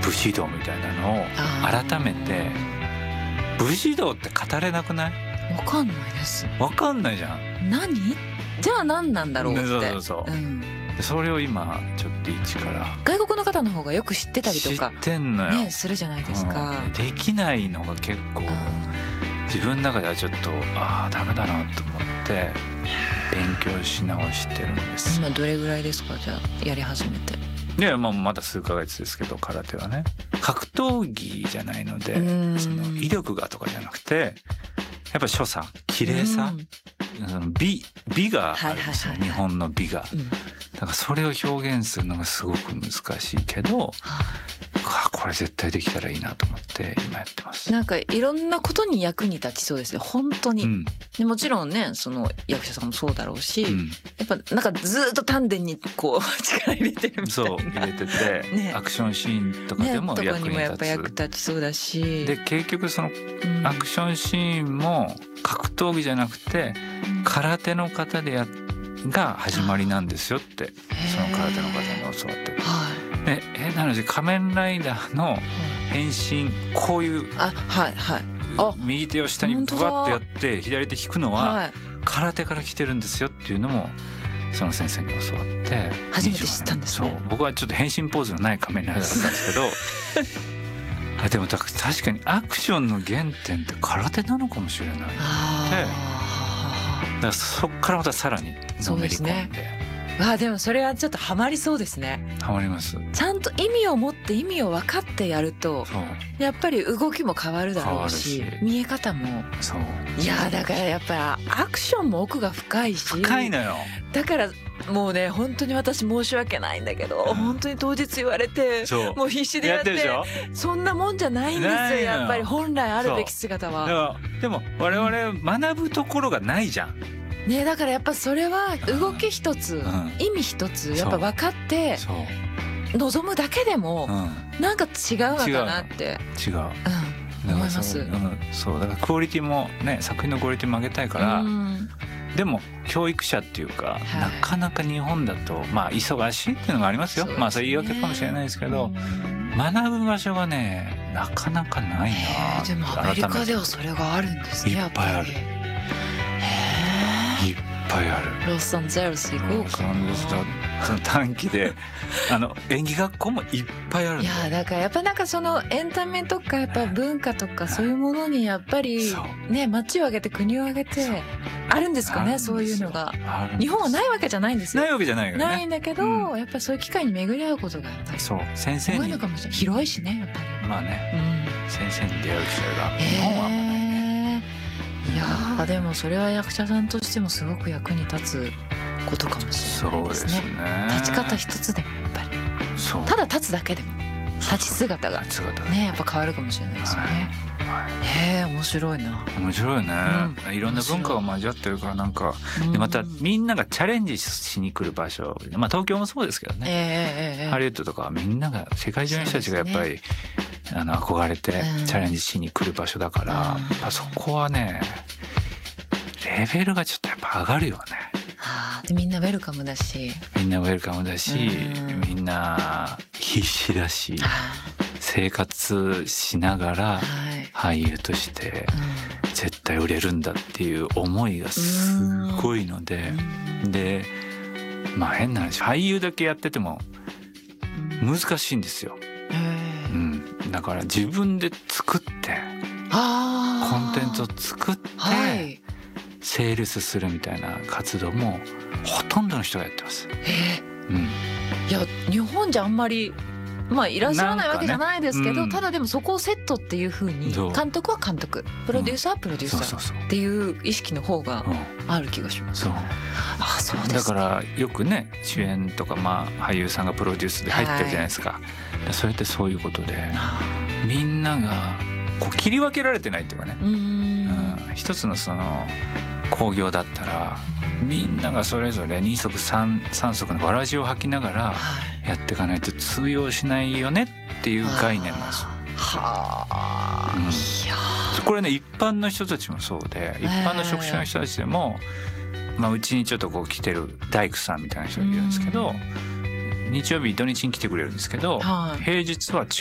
武士道みたいなのを改めて、武士道って語れなくない？ わかんないです。 わかんないじゃん。 何？じゃあ何なんだろうって。 そう、でそれを今ちょっと一から外国の方の方がよく知ってたりとか知ってんのよ、 ね、するじゃないですか、 できないのが結構自分の中ではちょっとダメだなと思って勉強し直してるんです。 今どれぐらいですか？じゃあやり始めて。 いや、まだ数ヶ月ですけど、空手はね格闘技じゃないので、その威力がとかじゃなくてやっぱ所作綺麗さ、その美があるんですよ、日本の美が、だからそれを表現するのがすごく難しいけど、これ絶対できたらいいなと思って今やってます。 なんかいろんなことに役に立ちそうですね、本当に、でもちろんね、その役者さんもそうだろうし、やっぱなんかずっと丹田にこう力入れてるみたいな、 そう入れてて、ね、アクションシーンとかでも役に立つ、 とかにもやっぱ役立ちそうだし、 で結局そのアクションシーンも格闘技じゃなくて空手の方でが始まりなんですよって、その空手の方に教わってる。なので仮面ライダーの変身、こういう右手を下にブワッとやって左手引くのは空手から来てるんですよっていうのもその先生に教わって初めて知ったんですね。 そう、僕はちょっと変身ポーズのない仮面ライダーだったんですけどでも確かにアクションの原点って空手なのかもしれないって、だからそっからまたさらにのめり込んで。 でもそれはちょっとハマりそうですね。 ハマります。 ちゃんと意味を持って意味を分かってやるとやっぱり動きも変わるだろうし、見え方も。そう、いやだからやっぱりアクションも奥が深いし、 深いのよ。だからもうね、本当に私申し訳ないんだけど、本当に当日言われてもう必死でやって、そんなもんじゃないんですよ、やっぱり本来あるべき姿は。 でも我々学ぶところがないじゃんね、だからやっぱそれは動き一つ、意味一つやっぱ分かって望むだけでもなんか違うのかなって思います。 そうだからクオリティもね、作品のクオリティも上げたいから、でも教育者っていうか、なかなか日本だと忙しいっていうのがありますよ。それ言い訳かもしれないですけど、学ぶ場所がねなかなかないな。 でもアメリカではそれがあるんですね。 いっぱいある。いっぱいある。 ロサンゼルス行こうか。 その短期で演技学校もいっぱいある。 いやだからやっぱなんかそのエンタメとかやっぱ文化とかそういうものにやっぱりね、町を挙げて国を挙げてあるんですかね、そういうのが。日本はないわけじゃないんですよ。 ないわけじゃないよね。 ないんだけど、やっぱりそういう機会に巡り合うことがやっぱり先生に広いしね、やっぱり。 先生に出会う機会が日本はあんまないね。 いやでもそれは役者さんとしてもすごく役に立つことかもしれないですね。そうですね。立ち方一つでもやっぱりただ立つだけでも立ち姿がねやっぱ変わるかもしれないですよね。面白いな。面白いね。いろんな文化が交わってるからなんかでまたみんながチャレンジしに来る場所、東京もそうですけどね、ハリウッドとかみんなが世界中の人たちがやっぱり憧れてチャレンジしに来る場所だから、そこはねレベルがちょっとやっぱ上がるよね。 でみんなウェルカムだし、 みんな必死だし、生活しながら俳優として絶対売れるんだっていう思いがすごいので、で変な話、俳優だけやってても難しいんですよ。だから自分で作ってコンテンツを作ってセールスするみたいな活動もほとんどの人がやってます。 いや日本じゃあんまりいらっしゃらないわけじゃないですけど、ただでもそこをセットっていう風に監督は監督、プロデューサーはプロデューサーっていう意識の方がある気がします。そうです。 だからよくね主演とか俳優さんがプロデュースで入ってるじゃないですか。それってそういうことでみんながこう切り分けられてないっていうかね、一つのその興行だったらみんながそれぞれ2足3足のわらじを履きながらやっていかないと通用しないよねっていう概念なんですよ。これね一般の人たちもそうで、一般の職種の人たちでもうちにちょっとこう来てる大工さんみたいな人がいるんですけど、日曜日土日に来てくれるんですけど、平日は